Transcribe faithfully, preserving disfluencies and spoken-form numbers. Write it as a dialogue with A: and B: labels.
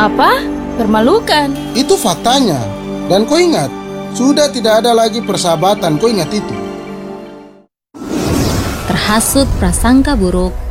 A: Apa? Permalukan?
B: Itu faktanya. Dan kau ingat, sudah tidak ada lagi persahabatan, kau ingat itu.
C: Terhasut prasangka buruk,